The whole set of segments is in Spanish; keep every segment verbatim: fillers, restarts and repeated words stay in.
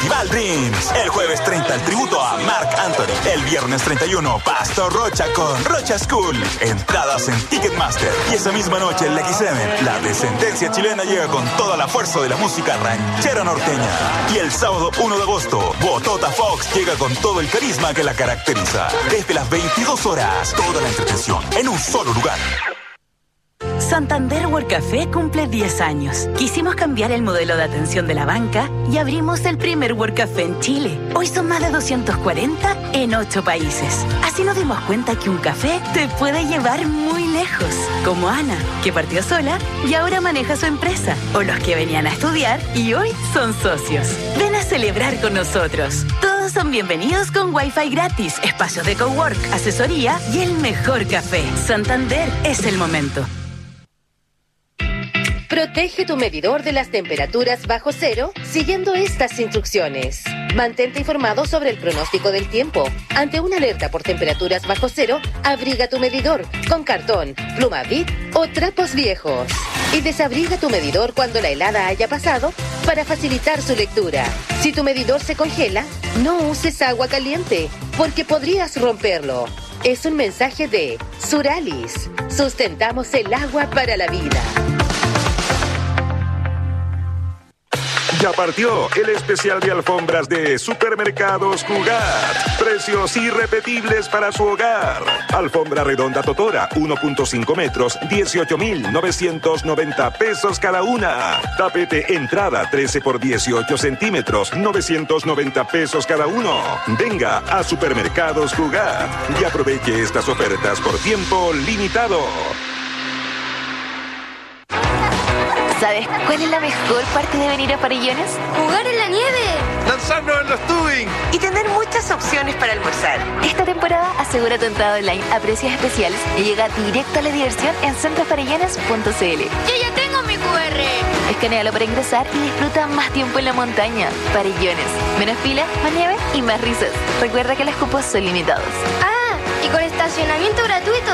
Festival Dreams. El jueves treinta, el tributo a Marc Anthony. El viernes treinta y uno, Pastor Rocha con Rocha School. Entradas en Ticketmaster. Y esa misma noche en la X M, la descendencia chilena llega con toda la fuerza de la música ranchera norteña. Y el sábado uno de agosto, Botota Fox llega con todo el carisma que la caracteriza. Desde las veintidós horas, toda la entretención en un solo lugar. Santander World Café cumple diez años. Quisimos cambiar el modelo de atención de la banca y abrimos el primer World Café en Chile. Hoy son más de doscientos cuarenta en ocho países. Así nos dimos cuenta que un café te puede llevar muy lejos. Como Ana, que partió sola y ahora maneja su empresa. O los que venían a estudiar y hoy son socios. Ven a celebrar con nosotros. Todos son bienvenidos con Wi-Fi gratis, espacios de cowork, asesoría y el mejor café. Santander es el momento. Protege tu medidor de las temperaturas bajo cero siguiendo estas instrucciones. Mantente informado sobre el pronóstico del tiempo. Ante una alerta por temperaturas bajo cero, abriga tu medidor con cartón, pluma Bic o trapos viejos. Y desabriga tu medidor cuando la helada haya pasado para facilitar su lectura. Si tu medidor se congela, no uses agua caliente porque podrías romperlo. Es un mensaje de Suralis. Sustentamos el agua para la vida. Ya partió el especial de alfombras de Supermercados Jugar. Precios irrepetibles para su hogar. Alfombra redonda Totora, uno punto cinco metros, dieciocho mil novecientos noventa pesos cada una. Tapete entrada, trece por dieciocho centímetros, novecientos noventa pesos cada uno. Venga a Supermercados Jugar y aproveche estas ofertas por tiempo limitado. ¿Sabes cuál es la mejor parte de venir a Farellones? ¡Jugar en la nieve! ¡Lanzarnos en los tubing! Y tener muchas opciones para almorzar. Esta temporada asegura tu entrada online a precios especiales y llega directo a la diversión en centro farellones punto c l. ¡Yo ya tengo mi cu erre! Escanéalo para ingresar y disfruta más tiempo en la montaña. Farellones. Menos fila, más nieve y más risas. Recuerda que los cupos son limitados. ¡Ah! ¿Y con estacionamiento gratuito?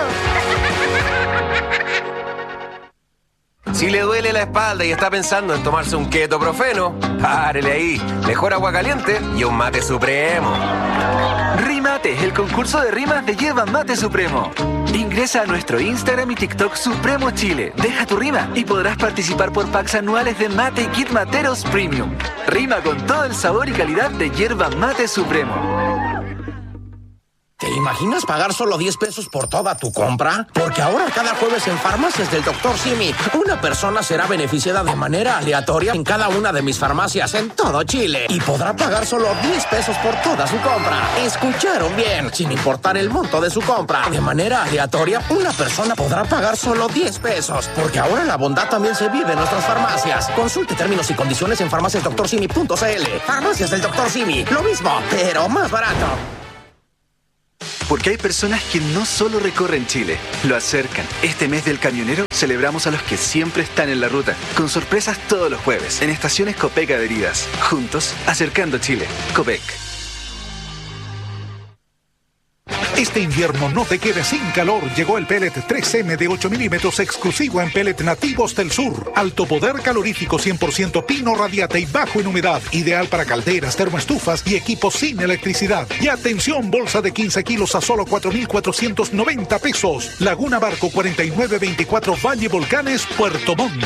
Si le duele la espalda y está pensando en tomarse un ketoprofeno, párele ahí. Mejor agua caliente y un mate supremo. Rimate, el concurso de rimas de Yerba Mate Supremo. Ingresa a nuestro Instagram y TikTok Supremo Chile. Deja tu rima y podrás participar por packs anuales de mate y kit materos premium. Rima con todo el sabor y calidad de Yerba Mate Supremo. ¿Te imaginas pagar solo diez pesos por toda tu compra? Porque ahora cada jueves en Farmacias del doctor Simi, una persona será beneficiada de manera aleatoria en cada una de mis farmacias en todo Chile y podrá pagar solo diez pesos por toda su compra. ¿Escucharon bien? Sin importar el monto de su compra. De manera aleatoria, una persona podrá pagar solo diez pesos. Porque ahora la bondad también se vive en nuestras farmacias. Consulte términos y condiciones en farmacias doctor simi punto c l. Farmacias del doctor Simi. Lo mismo, pero más barato. Porque hay personas que no solo recorren Chile, lo acercan. Este mes del camionero celebramos a los que siempre están en la ruta, con sorpresas todos los jueves, en estaciones Copec adheridas. Juntos, acercando Chile. Copec. Este invierno no te quedes sin calor. Llegó el pellet tres eme de ocho milímetros exclusivo en pellet nativos del sur. Alto poder calorífico, cien por ciento pino radiata y bajo en humedad. Ideal para calderas, termoestufas y equipos sin electricidad. Y atención, bolsa de quince kilos a solo cuatro mil cuatrocientos noventa pesos. Laguna Barco cuarenta y nueve veinticuatro Valle Volcanes, Puerto Montt.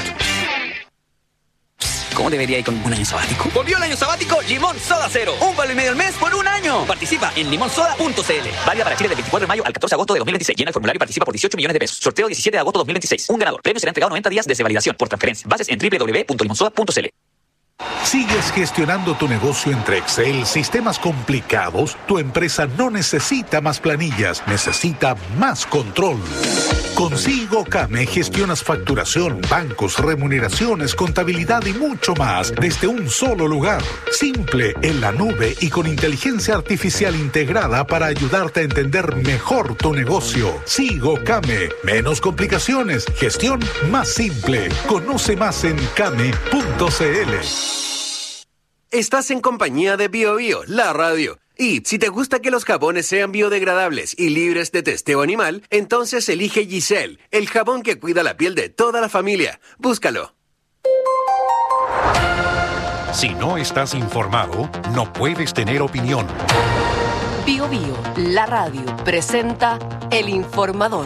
¿Cómo debería ir con un año sabático? Volvió el año sabático Limón Soda Cero. Un vale y medio al mes por un año. Participa en limón soda punto c l. Válida para Chile del veinticuatro de mayo al catorce de agosto de dos mil veintiséis. Llena el formulario y participa por dieciocho millones de pesos. Sorteo diecisiete de agosto de dos mil veintiséis. Un ganador. Premio será entregado noventa días desde validación por transferencia. Bases en doble u doble u doble u punto limón soda punto c l. ¿Sigues gestionando tu negocio entre Excel, sistemas complicados? Tu empresa no necesita más planillas, necesita más control. Con SigoCame gestionas facturación, bancos, remuneraciones, contabilidad y mucho más desde un solo lugar. Simple, en la nube y con inteligencia artificial integrada para ayudarte a entender mejor tu negocio. SigoCame. Menos complicaciones, gestión más simple. Conoce más en came punto c l. Estás en compañía de Bio Bio, la radio. Y si te gusta que los jabones sean biodegradables y libres de testeo animal, entonces elige Giselle, el jabón que cuida la piel de toda la familia. Búscalo. Si no estás informado, no puedes tener opinión. Bio Bio, la radio, presenta El Informador.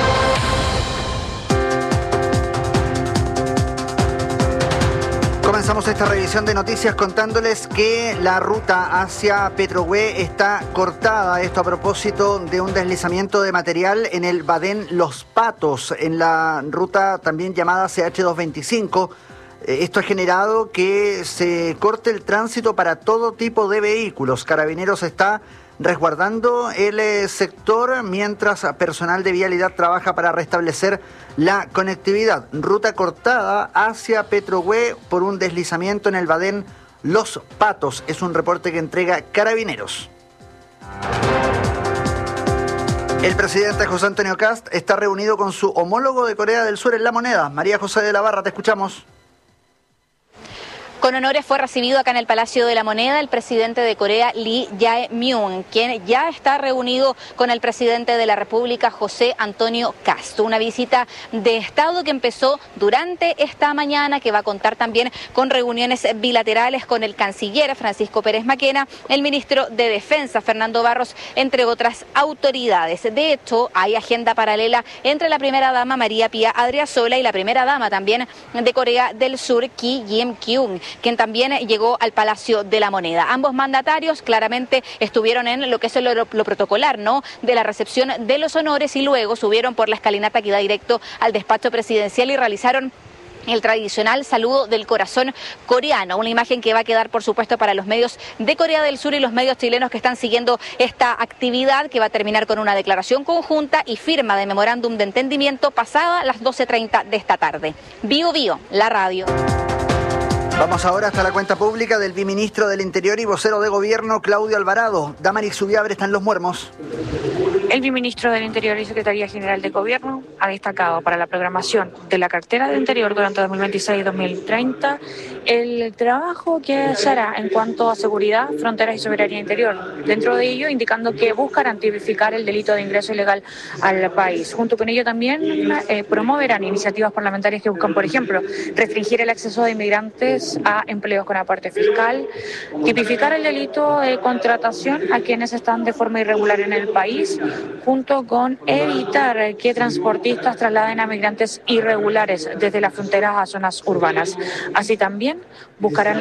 Comenzamos esta revisión de noticias contándoles que la ruta hacia Petrohue está cortada. Esto a propósito de un deslizamiento de material en el Badén Los Patos, en la ruta también llamada C H doscientos veinticinco. Esto ha generado que se corte el tránsito para todo tipo de vehículos. Carabineros está resguardando el sector mientras personal de vialidad trabaja para restablecer la conectividad. Ruta cortada hacia Petrohue por un deslizamiento en el Badén Los Patos. Es un reporte que entrega Carabineros. El presidente José Antonio Kast está reunido con su homólogo de Corea del Sur en La Moneda. María José de la Barra, te escuchamos. Con honores fue recibido acá en el Palacio de la Moneda el presidente de Corea, Lee Jae-myung, quien ya está reunido con el presidente de la República, José Antonio Kast. Una visita de Estado que empezó durante esta mañana, que va a contar también con reuniones bilaterales con el canciller Francisco Pérez Maquena, el ministro de Defensa, Fernando Barros, entre otras autoridades. De hecho, hay agenda paralela entre la primera dama, María Pía Adriasola, y la primera dama también de Corea del Sur, Ki Jim-kyung, quien también llegó al Palacio de la Moneda. Ambos mandatarios claramente estuvieron en lo que es lo, lo protocolar, ¿no?, de la recepción de los honores, y luego subieron por la escalinata que da directo al despacho presidencial y realizaron el tradicional saludo del corazón coreano, una imagen que va a quedar, por supuesto, para los medios de Corea del Sur y los medios chilenos que están siguiendo esta actividad, que va a terminar con una declaración conjunta y firma de memorándum de entendimiento pasada las doce treinta de esta tarde. Bio Bio, la radio. Vamos ahora hasta la cuenta pública del viceministro del Interior y vocero de Gobierno, Claudio Alvarado. Damaris Subiabre está en Los Muermos. El viceministro del Interior y Secretaría General de Gobierno ha destacado para la programación de la cartera de Interior durante dos mil veintiséis y dos mil treinta el trabajo que se hará en cuanto a seguridad, fronteras y soberanía interior. Dentro de ello, indicando que buscarán tipificar el delito de ingreso ilegal al país. Junto con ello también eh, promoverán iniciativas parlamentarias que buscan, por ejemplo, restringir el acceso de inmigrantes a empleos con aparte fiscal, tipificar el delito de contratación a quienes están de forma irregular en el país, junto con evitar que transportistas trasladen a migrantes irregulares desde las fronteras a zonas urbanas. Así también buscarán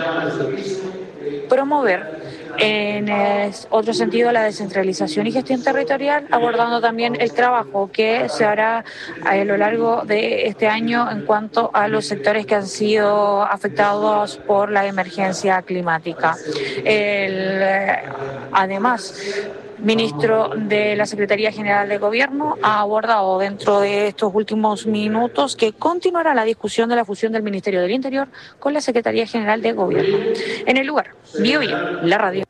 promover en otro sentido la descentralización y gestión territorial, abordando también el trabajo que se hará a lo largo de este año en cuanto a los sectores que han sido afectados por la emergencia climática. El, además, ministro de la Secretaría General de Gobierno ha abordado dentro de estos últimos minutos que continuará la discusión de la fusión del Ministerio del Interior con la Secretaría General de Gobierno. En el lugar, Bio Bio, la radio.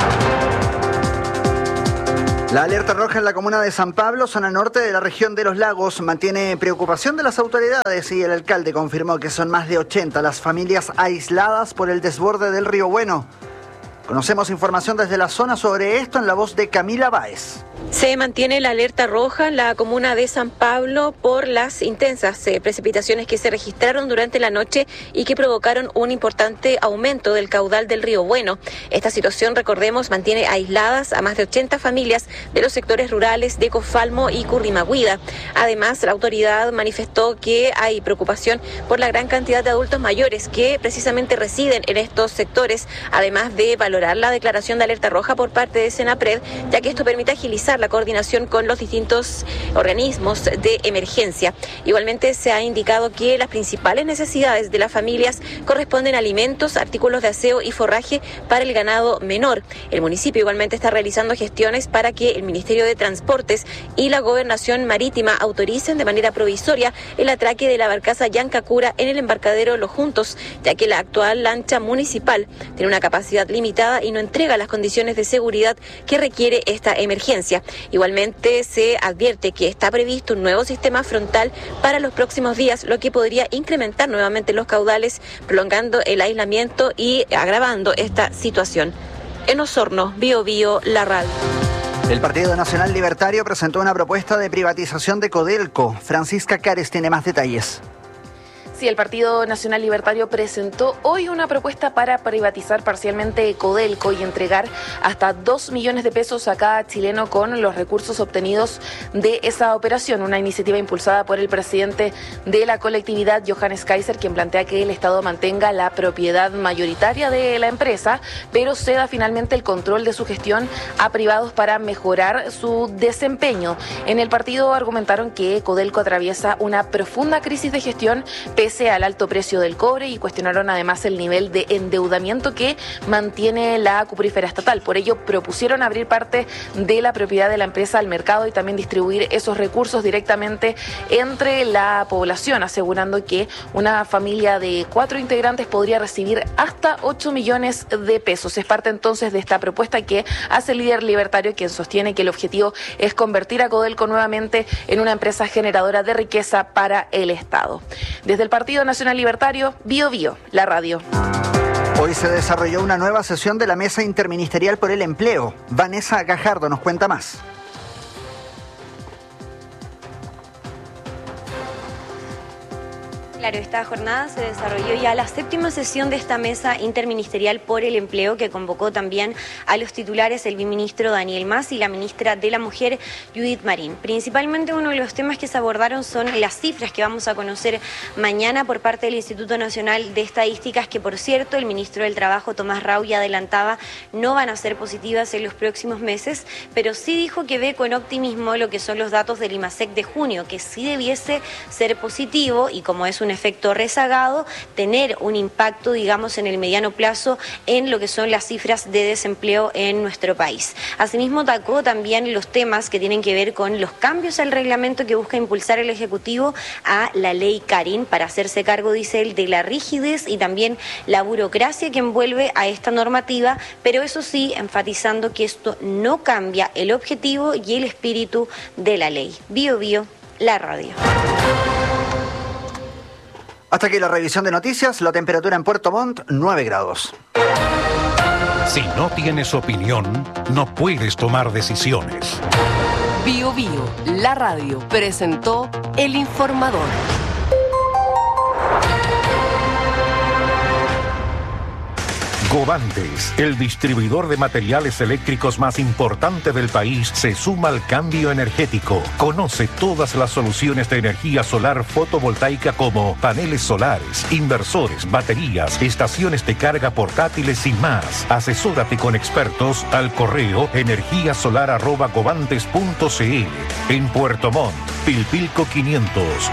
La alerta roja en la comuna de San Pablo, zona norte de la región de Los Lagos, mantiene preocupación de las autoridades y el alcalde confirmó que son más de ochenta las familias aisladas por el desborde del río Bueno. Conocemos información desde la zona sobre esto en la voz de Camila Báez. Se mantiene la alerta roja en la comuna de San Pablo por las intensas eh, precipitaciones que se registraron durante la noche y que provocaron un importante aumento del caudal del río Bueno. Esta situación, recordemos, mantiene aisladas a más de ochenta familias de los sectores rurales de Cofalmo y Currimahuida. Además, la autoridad manifestó que hay preocupación por la gran cantidad de adultos mayores que precisamente residen en estos sectores, además de valorar la declaración de alerta roja por parte de Senapred, ya que esto permite agilizar la coordinación con los distintos organismos de emergencia. Igualmente se ha indicado que las principales necesidades de las familias corresponden a alimentos, artículos de aseo y forraje para el ganado menor. El municipio igualmente está realizando gestiones para que el Ministerio de Transportes y la Gobernación Marítima autoricen de manera provisoria el atraque de la barcaza Yancacura en el embarcadero Los Juntos, ya que la actual lancha municipal tiene una capacidad limitada y no entrega las condiciones de seguridad que requiere esta emergencia. Igualmente se advierte que está previsto un nuevo sistema frontal para los próximos días, lo que podría incrementar nuevamente los caudales, prolongando el aislamiento y agravando esta situación. En Osorno, Bio Bio, La Radio. El Partido Nacional Libertario presentó una propuesta de privatización de Codelco. Francisca Cares tiene más detalles. Sí, el Partido Nacional Libertario presentó hoy una propuesta para privatizar parcialmente Codelco y entregar hasta dos millones de pesos a cada chileno con los recursos obtenidos de esa operación. Una iniciativa impulsada por el presidente de la colectividad, Johannes Kaiser, quien plantea que el Estado mantenga la propiedad mayoritaria de la empresa, pero ceda finalmente el control de su gestión a privados para mejorar su desempeño. En el partido argumentaron que Codelco atraviesa una profunda crisis de gestión pese al alto precio del cobre y cuestionaron además el nivel de endeudamiento que mantiene la cuprífera estatal. Por ello propusieron abrir parte de la propiedad de la empresa al mercado y también distribuir esos recursos directamente entre la población, asegurando que una familia de cuatro integrantes podría recibir hasta ocho millones de pesos. Es parte entonces de esta propuesta que hace el líder libertario, quien sostiene que el objetivo es convertir a Codelco nuevamente en una empresa generadora de riqueza para el Estado. Desde el Partido Nacional Libertario, Bio Bio, la radio. Hoy se desarrolló una nueva sesión de la Mesa Interministerial por el Empleo. Vanessa Gajardo nos cuenta más. Claro, esta jornada se desarrolló ya la séptima sesión de esta Mesa Interministerial por el Empleo, que convocó también a los titulares el viceministro Daniel Mas y la ministra de la Mujer, Judith Marín. Principalmente uno de los temas que se abordaron son las cifras que vamos a conocer mañana por parte del Instituto Nacional de Estadísticas, que por cierto el ministro del Trabajo, Tomás Rau, ya adelantaba no van a ser positivas en los próximos meses, pero sí dijo que ve con optimismo lo que son los datos del IMASEC de junio, que sí debiese ser positivo y, como es un efecto rezagado, tener un impacto, digamos, en el mediano plazo en lo que son las cifras de desempleo en nuestro país. Asimismo, tocó también los temas que tienen que ver con los cambios al reglamento que busca impulsar el Ejecutivo a la ley Karin para hacerse cargo, dice él, de la rigidez y también la burocracia que envuelve a esta normativa, pero eso sí, enfatizando que esto no cambia el objetivo y el espíritu de la ley. Bio Bio, la radio. Hasta aquí la revisión de noticias. La temperatura en Puerto Montt, nueve grados. Si no tienes opinión, no puedes tomar decisiones. Bio Bio, la radio, presentó El Informador. Govantes, el distribuidor de materiales eléctricos más importante del país, se suma al cambio energético. Conoce todas las soluciones de energía solar fotovoltaica como paneles solares, inversores, baterías, estaciones de carga portátiles y más. Asesórate con expertos al correo energía solar arroba govantes punto cl. En Puerto Montt, Pilpilco quinientos.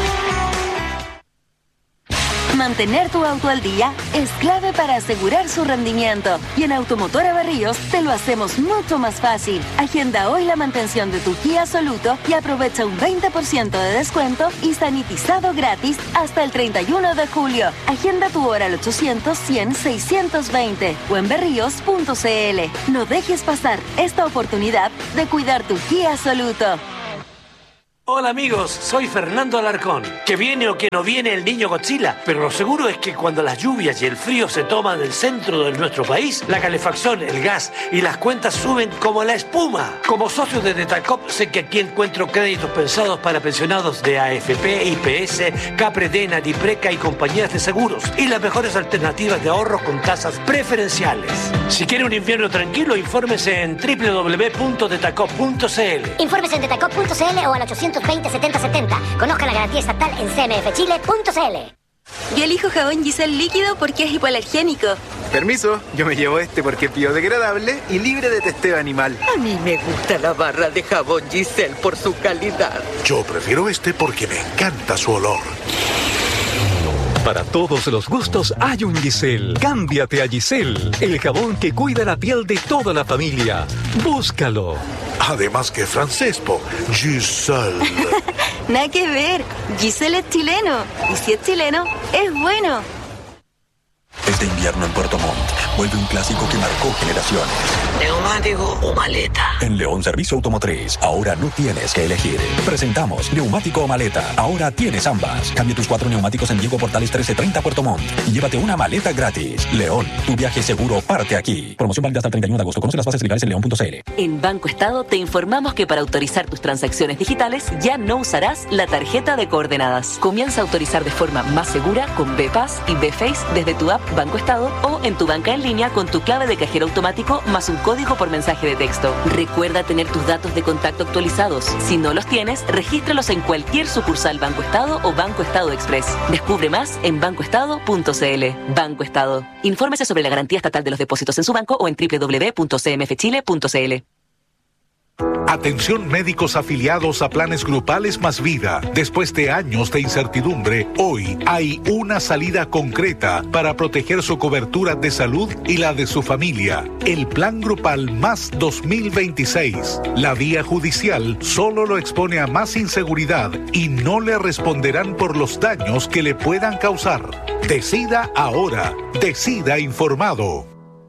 Mantener tu auto al día es clave para asegurar su rendimiento. Y en Automotora Berríos te lo hacemos mucho más fácil. Agenda hoy la mantención de tu Kia Soluto y aprovecha un veinte por ciento de descuento y sanitizado gratis hasta el treinta y uno de julio. Agenda tu hora al ochocientos, cien, seiscientos veinte o en berríos punto cl. No dejes pasar esta oportunidad de cuidar tu Kia Soluto. Hola amigos, soy Fernando Alarcón. Que viene o que no viene el niño Godzilla, pero lo seguro es que cuando las lluvias y el frío se toman el centro de nuestro país, la calefacción, el gas y las cuentas suben como la espuma. Como socio de Detacop sé que aquí encuentro créditos pensados para pensionados de A F P, I P S, Capredena, Dipreca y compañías de seguros y las mejores alternativas de ahorros con tasas preferenciales. Si quiere un invierno tranquilo, infórmese en doble u doble u doble u punto detacop punto cl. Infórmese en detacop punto cl o al ochocientos veinte, setenta setenta. Conozca la garantía estatal en c m f chile punto c l. Yo elijo jabón Giselle líquido porque es hipoalergénico. Permiso, yo me llevo este porque es biodegradable y libre de testeo animal. A mí me gusta la barra de jabón Giselle por su calidad. Yo prefiero este porque me encanta su olor. Para todos los gustos hay un Giselle. Cámbiate a Giselle, el jabón que cuida la piel de toda la familia. Búscalo. Además que francesco, Giselle. Nada que ver, Giselle es chileno. Y si es chileno, es bueno. Este invierno en Puerto Montt vuelve un clásico que marcó generaciones. ¿Neumático o maleta? En León Servicio Automotriz, ahora no tienes que elegir. Presentamos neumático o maleta. Ahora tienes ambas. Cambia tus cuatro neumáticos en Diego Portales trece treinta Puerto Montt y llévate una maleta gratis. León, tu viaje seguro parte aquí. Promoción válida hasta el treinta y uno de agosto. Conoce las bases legales en león punto c l. En Banco Estado te informamos que para autorizar tus transacciones digitales ya no usarás la tarjeta de coordenadas. Comienza a autorizar de forma más segura con B-Pass y B-Face desde tu app Banco Estado o en tu banca en línea con tu clave de cajero automático más un código por mensaje de texto. Recuerda tener tus datos de contacto actualizados. Si no los tienes, regístralos en cualquier sucursal Banco Estado o Banco Estado Express. Descubre más en banco estado punto c l. Banco Estado. Infórmese sobre la garantía estatal de los depósitos en su banco o en doble u doble u doble u punto c m f chile punto c l. Atención médicos afiliados a planes grupales Más Vida. Después de años de incertidumbre, hoy hay una salida concreta para proteger su cobertura de salud y la de su familia. El Plan Grupal Más dos mil veintiséis. La vía judicial solo lo expone a más inseguridad y no le responderán por los daños que le puedan causar. Decida ahora. Decida informado.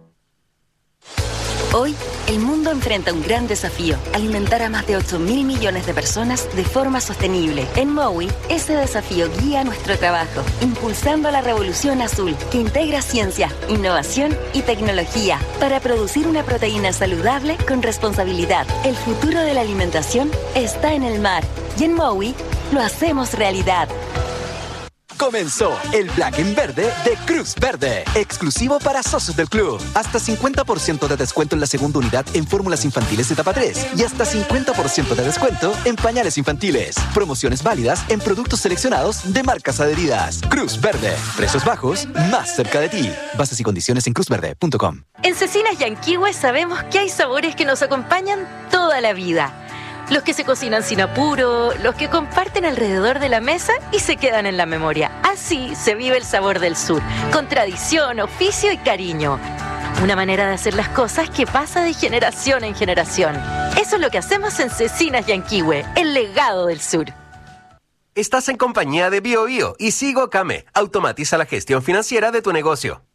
Hoy, el mundo enfrenta un gran desafío: alimentar a más de ocho mil millones de personas de forma sostenible. En Mowi, ese desafío guía nuestro trabajo, impulsando la revolución azul, que integra ciencia, innovación y tecnología para producir una proteína saludable con responsabilidad. El futuro de la alimentación está en el mar, y en Mowi lo hacemos realidad. Comenzó el Black en Verde de Cruz Verde, exclusivo para socios del club. Hasta cincuenta por ciento de descuento en la segunda unidad en fórmulas infantiles etapa tres y hasta cincuenta por ciento de descuento en pañales infantiles. Promociones válidas en productos seleccionados de marcas adheridas. Cruz Verde, precios bajos, más cerca de ti. Bases y condiciones en cruz verde punto com. En Cecinas Yanquihue sabemos que hay sabores que nos acompañan toda la vida. Los que se cocinan sin apuro, los que comparten alrededor de la mesa y se quedan en la memoria. Así se vive el sabor del sur, con tradición, oficio y cariño. Una manera de hacer las cosas que pasa de generación en generación. Eso es lo que hacemos en Cecinas Yanquihue, el legado del sur. Estás en compañía de BioBio y Sigo Kame. Automatiza la gestión financiera de tu negocio.